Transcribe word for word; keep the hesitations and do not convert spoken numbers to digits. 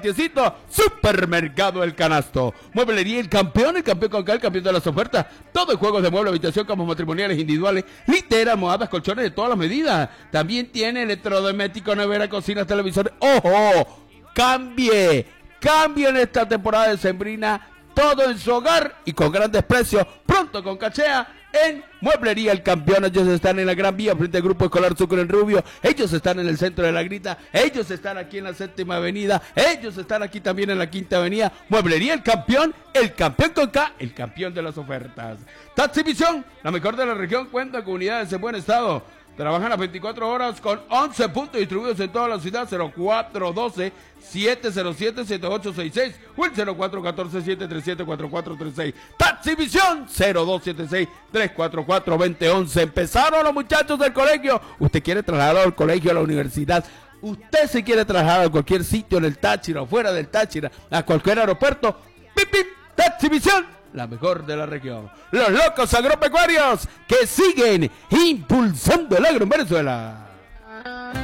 Diosito, Supermercado El Canasto, Mueblería El Campeón, el campeón con K, el campeón de las ofertas, todo en juegos de mueble, habitación, camas matrimoniales, individuales, literas, almohadas, colchones de todas las medidas. También tiene electrodoméstico, nevera, cocina, televisores. ¡Ojo! Cambie, cambie en esta temporada de sembrina, todo en su hogar y con grandes precios, pronto con cachea. En Mueblería El Campeón, ellos están en la Gran Vía, frente al Grupo Escolar Sucre en Rubio, ellos están en el centro de La Grita, ellos están aquí en la Séptima Avenida, ellos están aquí también en la Quinta Avenida. Mueblería El Campeón, el campeón con K, el campeón de las ofertas. Taxivisión, la mejor de la región, cuenta con unidades en buen estado. Trabajan las veinticuatro horas con once puntos distribuidos en toda la ciudad. Cero cuatro uno dos, siete cero siete, siete ocho seis seis o el cero cuatro uno cuatro, siete tres siete, cuatro cuatro tres seis. Taxivisión cero dos siete seis, tres cuatro cuatro, dos cero uno uno. Empezaron los muchachos del colegio. Usted quiere trasladar al colegio, a la universidad. Usted se quiere trasladar a cualquier sitio en el Táchira o fuera del Táchira, a cualquier aeropuerto. ¡Pip, pip! Taxivisión, la mejor de la región. Los locos agropecuarios que siguen impulsando el agro en Venezuela.